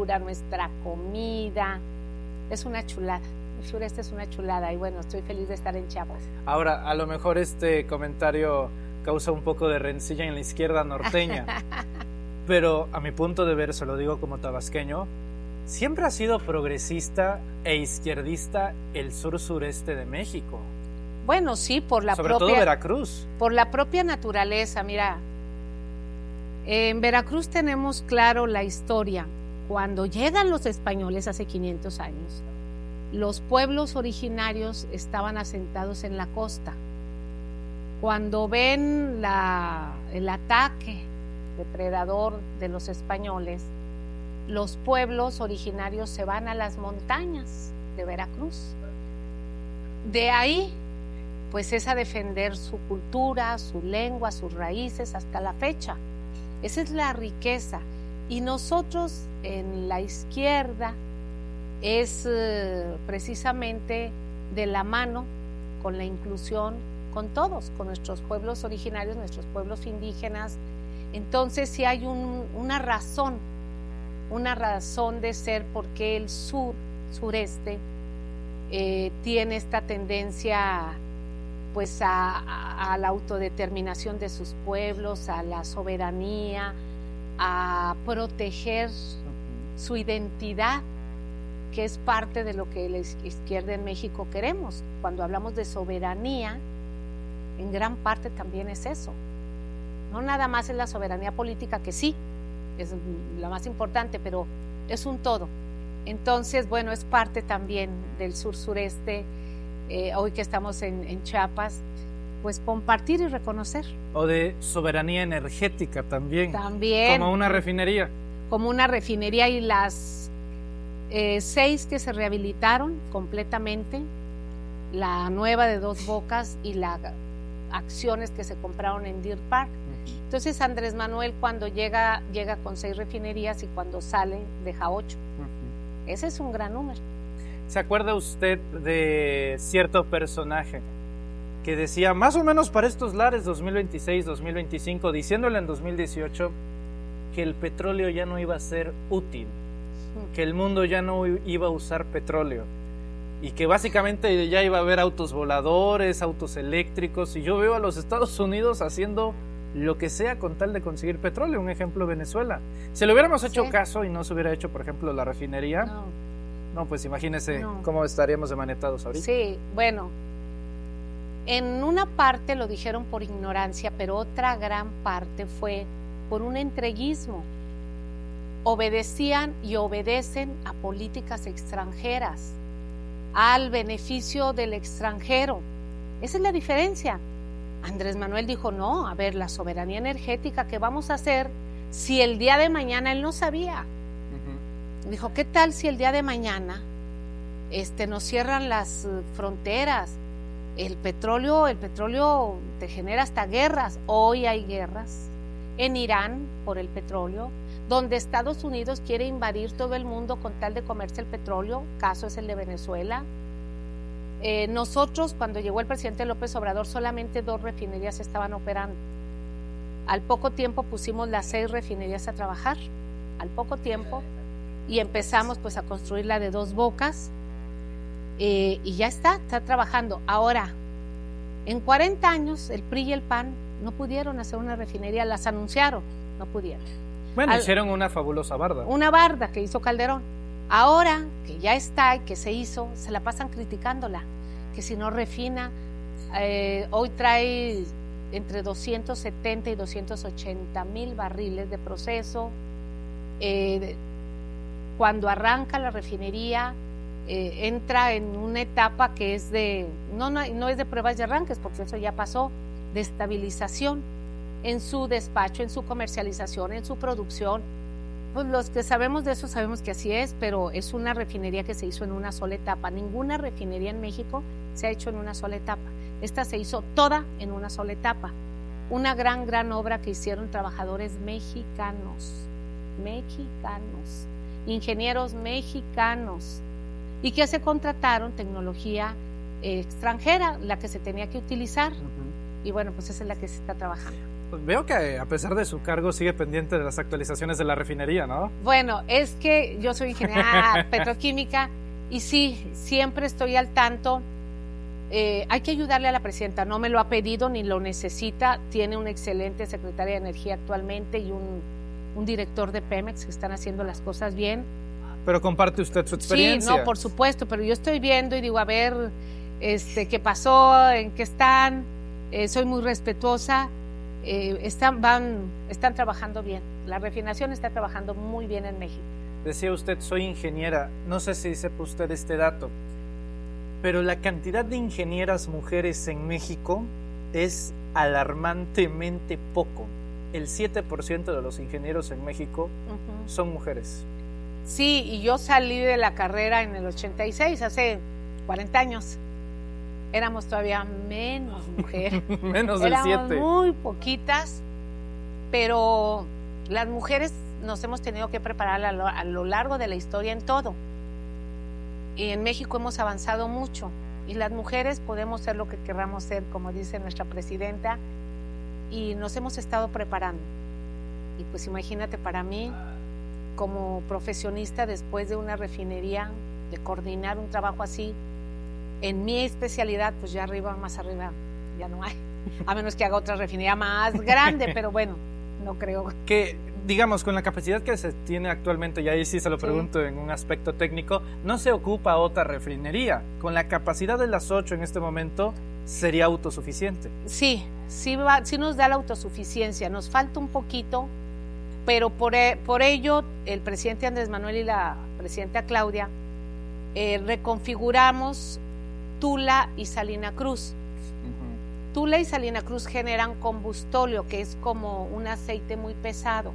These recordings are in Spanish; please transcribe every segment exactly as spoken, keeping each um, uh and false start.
cultura, nuestra comida. Es una chulada. El sureste es una chulada y bueno, estoy feliz de estar en Chiapas. Ahora, a lo mejor este comentario causa un poco de rencilla en la izquierda norteña, pero a mi punto de ver, se lo digo como tabasqueño, siempre ha sido progresista e izquierdista el sur-sureste de México. Bueno, sí, por la Sobre propia... todo Veracruz. Por la propia naturaleza, mira. En Veracruz tenemos claro la historia. Cuando llegan los españoles hace quinientos años, los pueblos originarios estaban asentados en la costa. Cuando ven la, el ataque depredador de los españoles, los pueblos originarios se van a las montañas de Veracruz. De ahí, pues es a defender su cultura, su lengua, sus raíces hasta la fecha. Esa es la riqueza. Y nosotros en la izquierda es eh, precisamente de la mano con la inclusión, con todos, con nuestros pueblos originarios, nuestros pueblos indígenas. Entonces sí hay un, una razón, una razón de ser por qué el sur, sureste, eh, tiene esta tendencia pues a, a, a la autodeterminación de sus pueblos, a la soberanía, a proteger su identidad, que es parte de lo que la izquierda en México queremos. Cuando hablamos de soberanía, en gran parte también es eso. No nada más es la soberanía política, que sí, es la más importante, pero es un todo. Entonces, bueno, es parte también del sur-sureste, eh, hoy que estamos en, en Chiapas, pues compartir y reconocer. O de soberanía energética también. También. Como una refinería. Como una refinería y las eh, seis que se rehabilitaron completamente, la nueva de Dos Bocas y las acciones que se compraron en Deer Park. Entonces Andrés Manuel cuando llega, llega con seis refinerías y cuando sale deja ocho. Uh-huh. Ese es un gran número. ¿Se acuerda usted de cierto personaje que decía, más o menos para estos lares dos mil veintiséis, dos mil veinticinco, diciéndole en dos mil dieciocho que el petróleo ya no iba a ser útil, que el mundo ya no iba a usar petróleo y que básicamente ya iba a haber autos voladores, autos eléctricos, y yo veo a los Estados Unidos haciendo lo que sea con tal de conseguir petróleo? Un ejemplo, Venezuela. Si le hubiéramos hecho sí. caso y no se hubiera hecho, por ejemplo, la refinería, no, no pues imagínese no. cómo estaríamos demanetados ahorita. Sí, bueno, en una parte lo dijeron por ignorancia, pero otra gran parte fue por un entreguismo. Obedecían y obedecen a políticas extranjeras, al beneficio del extranjero. Esa es la diferencia. Andrés Manuel dijo, no, a ver, la soberanía energética, ¿qué vamos a hacer si el día de mañana él no sabía? Uh-huh. Dijo, ¿qué tal si el día de mañana este, nos cierran las uh, fronteras? El petróleo, el petróleo te genera hasta guerras. Hoy hay guerras en Irán por el petróleo, donde Estados Unidos quiere invadir todo el mundo con tal de comerse el petróleo, caso es el de Venezuela. Eh, nosotros, cuando llegó el presidente López Obrador, solamente dos refinerías estaban operando. Al poco tiempo pusimos las seis refinerías a trabajar, al poco tiempo, y empezamos pues a construir la de Dos Bocas, eh, y ya está, está trabajando. Ahora, en cuarenta años, el P R I y el P A N no pudieron hacer una refinería, las anunciaron, no pudieron. Bueno, Al, hicieron una fabulosa barda. Una barda que hizo Calderón. Ahora que ya está y que se hizo, se la pasan criticándola, que si no refina, eh, hoy trae entre doscientos setenta y doscientos ochenta mil barriles de proceso. Eh, cuando arranca la refinería, eh, entra en una etapa que es de, no, no, no es de pruebas y arranques, porque eso ya pasó, de estabilización en su despacho, en su comercialización, en su producción. Pues los que sabemos de eso sabemos que así es, pero es una refinería que se hizo en una sola etapa. Ninguna refinería en México se ha hecho en una sola etapa. Esta se hizo toda en una sola etapa. Una gran, gran obra que hicieron trabajadores mexicanos, mexicanos, ingenieros mexicanos, y que se contrataron tecnología eh, extranjera, la que se tenía que utilizar. Uh-huh. Y bueno, pues esa es la que se está trabajando. Veo que a pesar de su cargo sigue pendiente de las actualizaciones de la refinería, ¿no? Bueno, es que yo soy ingeniera petroquímica y sí, siempre estoy al tanto. Eh, hay que ayudarle a la presidenta, no me lo ha pedido ni lo necesita, tiene una excelente secretaria de Energía actualmente y un, un director de Pemex que están haciendo las cosas bien. Pero comparte usted su experiencia. Sí, no, por supuesto, pero yo estoy viendo y digo, a ver, este, qué pasó, en qué están, eh, soy muy respetuosa. Eh, están, van, están trabajando bien. La refinación está trabajando muy bien en México. Decía usted, soy ingeniera. No sé si sepa usted este dato, pero la cantidad de ingenieras mujeres en México es alarmantemente poco. El siete por ciento de los ingenieros en México uh-huh. son mujeres. Sí, y yo salí de la carrera en el ochenta y seis, hace cuarenta años. Éramos todavía menos mujeres. Menos del siete. Éramos muy poquitas, pero las mujeres nos hemos tenido que preparar a lo, a lo largo de la historia en todo. Y en México hemos avanzado mucho. Y las mujeres podemos ser lo que querramos ser, como dice nuestra presidenta, y nos hemos estado preparando. Y pues imagínate, para mí, como profesionista, después de una refinería, de coordinar un trabajo así, en mi especialidad, pues ya arriba, más arriba, ya no hay. A menos que haga otra refinería más grande, pero bueno, no creo. Que, digamos, con la capacidad que se tiene actualmente, y ahí sí se lo pregunto sí. en un aspecto técnico, no se ocupa otra refinería. Con la capacidad de las ocho en este momento, ¿sería autosuficiente? Sí, sí, va, sí nos da la autosuficiencia. Nos falta un poquito, pero por, por ello, el presidente Andrés Manuel y la presidenta Claudia eh, reconfiguramos Tula y Salina Cruz. Uh-huh. Tula y Salina Cruz generan combustóleo, que es como un aceite muy pesado.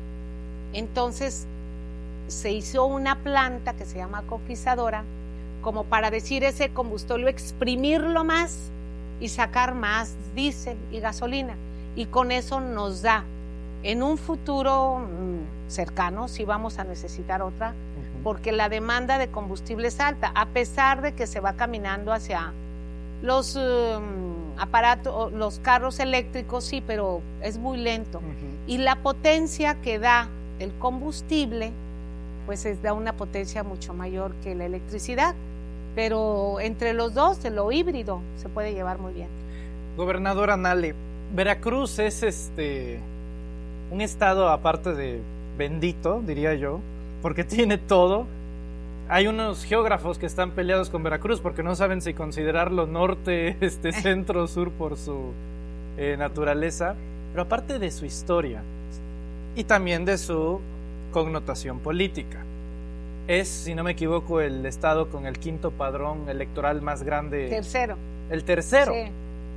Entonces se hizo una planta que se llama coquizadora, como para decir ese combustóleo, exprimirlo más y sacar más diésel y gasolina. Y con eso nos da, en un futuro mmm, cercano, sí vamos a necesitar otra, porque la demanda de combustible es alta, a pesar de que se va caminando hacia los um, aparatos, los carros eléctricos, sí, pero es muy lento. Uh-huh. Y la potencia que da el combustible, pues es da una potencia mucho mayor que la electricidad, pero entre los dos, lo híbrido, se puede llevar muy bien. Gobernadora Nale, Veracruz es este un estado aparte de bendito, diría yo, porque tiene todo. Hay unos geógrafos que están peleados con Veracruz porque no saben si considerarlo norte, este, centro, sur por su eh, naturaleza, pero aparte de su historia y también de su connotación política. Es, si no me equivoco, el estado con el quinto padrón electoral más grande. Tercero. El tercero. Sí.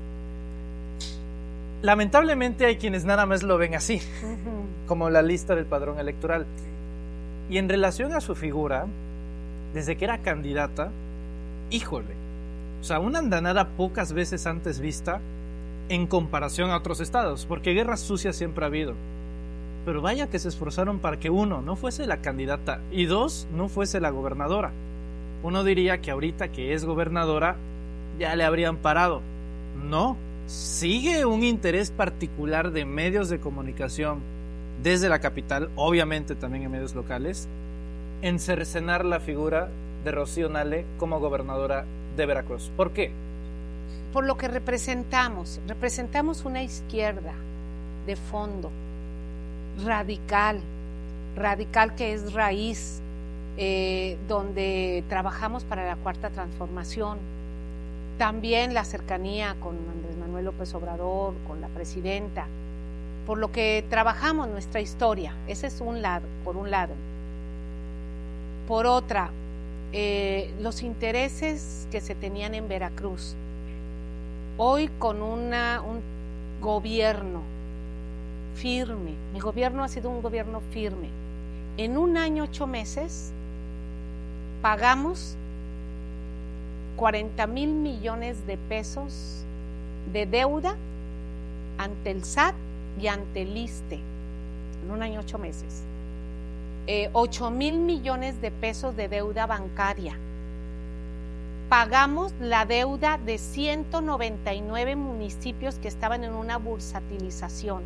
Lamentablemente hay quienes nada más lo ven así, uh-huh. como la lista del padrón electoral. Y en relación a su figura, desde que era candidata, híjole, o sea, una andanada pocas veces antes vista en comparación a otros estados, porque guerras sucias siempre ha habido. Pero vaya que se esforzaron para que uno, no fuese la candidata, y dos, no fuese la gobernadora. Uno diría que ahorita que es gobernadora, ya le habrían parado. No, sigue un interés particular de medios de comunicación desde la capital, obviamente también en medios locales, en cercenar la figura de Rocío Nale como gobernadora de Veracruz. ¿Por qué? Por lo que representamos. Representamos una izquierda de fondo, radical, radical que es raíz, eh, donde trabajamos para la cuarta transformación. También la cercanía con Andrés Manuel López Obrador, con la presidenta, por lo que trabajamos nuestra historia. Ese es un lado, por un lado. Por otra, eh, los intereses que se tenían en Veracruz. Hoy con una, un gobierno firme, mi gobierno ha sido un gobierno firme. En un año, ocho meses, pagamos cuarenta mil millones de pesos de deuda ante el S A T y ante el ISSSTE, en un año, ocho meses. Eh, ocho mil millones de pesos de deuda bancaria. pagamos la deuda de ciento noventa y nueve municipios que estaban en una bursatilización.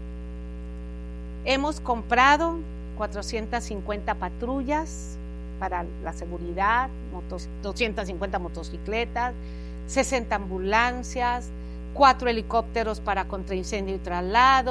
Hemos comprado cuatrocientas cincuenta patrullas para la seguridad, motos, doscientas cincuenta motocicletas, sesenta ambulancias, cuatro helicópteros para contraincendio y traslado.